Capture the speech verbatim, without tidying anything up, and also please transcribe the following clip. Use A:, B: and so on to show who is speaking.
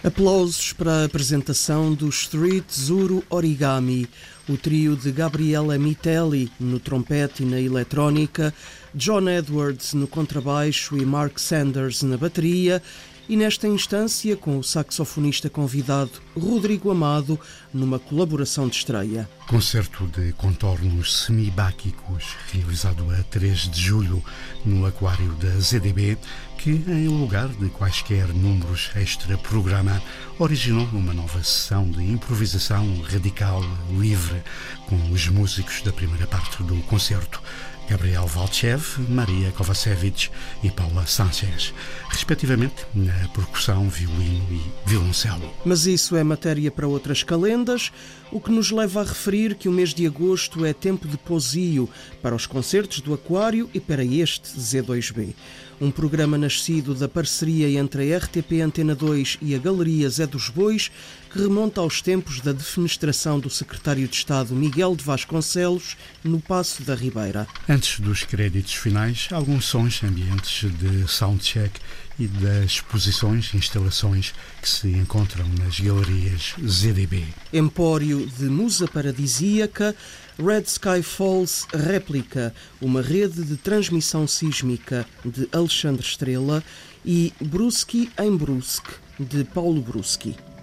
A: Aplausos para a apresentação do Street Zuru Origami, o trio de Gabriele Mitelli no trompete e na eletrónica, John Edwards no contrabaixo e Mark Sanders na bateria, e nesta instância com o saxofonista convidado Rodrigo Amado numa colaboração de estreia.
B: Concerto de contornos semibáquicos realizado a três de julho no aquário da Z D B, que, em lugar de quaisquer números extra-programa, originou uma nova sessão de improvisação radical livre com os músicos da primeira parte do concerto, Gabriel Valchev, Maria Kovacevic e Paula Sanchez, respectivamente na percussão, violino e violoncelo.
A: Mas isso é matéria para outras calendas, o que nos leva a referir que o mês de agosto é tempo de posio para os concertos do Aquário e para este Z dois B. Um programa nascido da parceria entre a R T P Antena dois e a Galeria Zé dos Bois, que remonta aos tempos da defenestração do secretário de Estado Miguel de Vasconcelos no Paço da Ribeira.
B: Antes dos créditos finais, alguns sons ambientes de soundcheck e das exposições e instalações que se encontram nas galerias Z D B.
A: Empório de Musa Paradisíaca, Red Sky Falls Réplica, uma rede de transmissão sísmica de Alexandre Estrela, e Brusque em Brusque, de Paulo Bruschi.